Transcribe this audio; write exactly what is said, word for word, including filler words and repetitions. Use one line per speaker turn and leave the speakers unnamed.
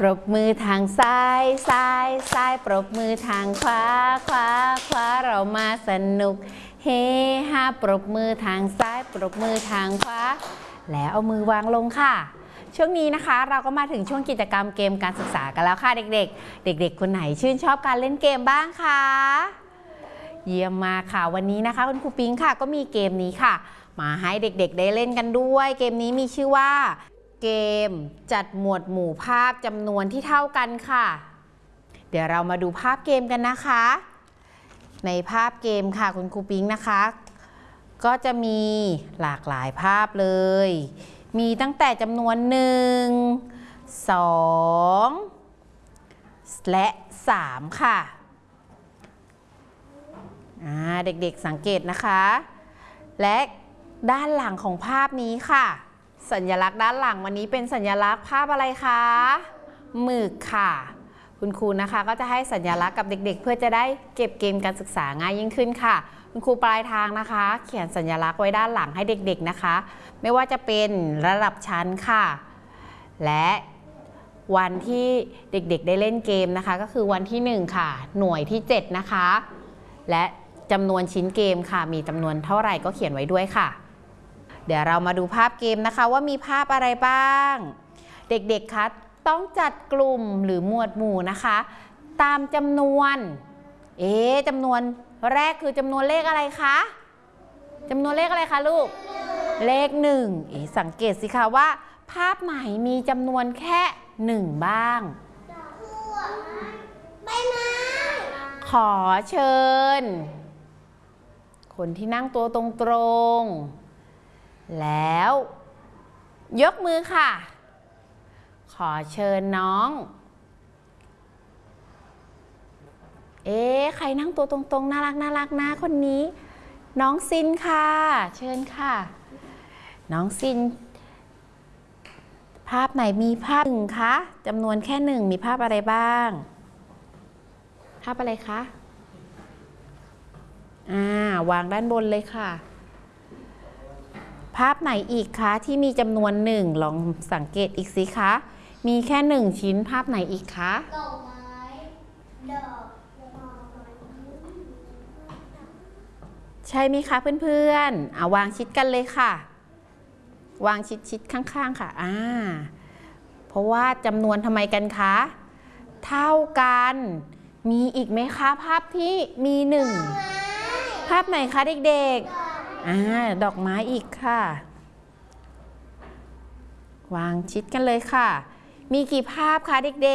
รบมือทางซ้ายซ้ายซ้ายปรบมือทางขวาขวาขวาเรามาสนุกเฮฮาปรบมือทางซ้ายปรบมือทางขวาแล้วเอามือวางลงค่ะช่วงนี้นะคะเราก็มาถึงช่วงกิจกรรมเกมการศึกษากันแล้วค่ะเด็กๆเด็กๆคนไหนชื่นชอบการเล่นเกมบ้างคะเยี่ยมมากค่ะวันนี้นะคะคุณครูปิ๊งค่ะก็มีเกมนี้ค่ะมาให้เด็กๆได้เล่นกันด้วยเกมนี้มีชื่อว่าเกมจัดหมวดหมู่ภาพจำนวนที่เท่ากันค่ะเดี๋ยวเรามาดูภาพเกมกันนะคะในภาพเกมค่ะคุณครูปิ๊งนะคะก็จะมีหลากหลายภาพเลยมีตั้งแต่จำนวนหนึ่ง สองและสามค่ะเด็กๆสังเกตนะคะและด้านหลังของภาพนี้ค่ะสัญลักษณ์ด้านหลังวันนี้เป็นสัญลักษณ์ภาพอะไรคะหมึกค่ะคุณครูนะคะก็จะให้สัญลักษณ์กับเด็กๆเพื่อจะได้เก็บเกมการศึกษาง่ายยิ่งขึ้นค่ะคุณครูปลายทางนะคะเขียนสัญลักษณ์ไว้ด้านหลังให้เด็กๆนะคะไม่ว่าจะเป็นระดับชั้นค่ะและวันที่เด็กๆได้เล่นเกมนะคะก็คือวันที่หนึ่งค่ะหน่วยที่เจ็ดนะคะและจำนวนชิ้นเกมค่ะมีจำนวนเท่าไหร่ก็เขียนไว้ด้วยค่ะเดี๋ยวเรามาดูภาพเกมนะคะว่ามีภาพอะไรบ้างเด็กๆคะต้องจัดกลุ่มหรือหมวดหมู่นะคะตามจำนวนเอ๊ะจำนวนแรกคือจำนวนเลขอะไรคะจำนวนเลขอะไรคะลูกเลขหนึ่งเอ๊ะสังเกตสิคะว่าภาพไหนมีจำนวนแค่หนึ่งบ้างใบไม้ขอเชิญคนที่นั่งตัวตรงๆแล้วยกมือค่ะขอเชิญน้องเอ๊ะใครนั่งตัวตรงๆน่ารักน่ารักนะคนนี้น้องซินค่ะเชิญค่ะน้องซินภาพไหนมีภาพหนึ่งคะจำนวนแค่หนึ่งมีภาพอะไรบ้างภาพอะไรคะอ่าวางด้านบนเลยค่ะภาพไหนอีกคะที่มีจำนวนหนึ่งลองสังเกตอีกสิคะมีแค่หนึ่งชิ้นภาพไหนอีกคะดอกไม้ดอกใช่ไหมคะเพื่อนๆเอาวางชิดกันเลยค่ะวางชิดๆข้างๆค่ะอ่าเพราะว่าจำนวนทำไมกันคะเท่ากันมีอีกไหมคะภาพที่มีหนึ่งภาพไหนคะเด็กๆอ่าดอกไม้อีกค่ะวางชิดกันเลยค่ะมีกี่ภาพคะเด็กๆ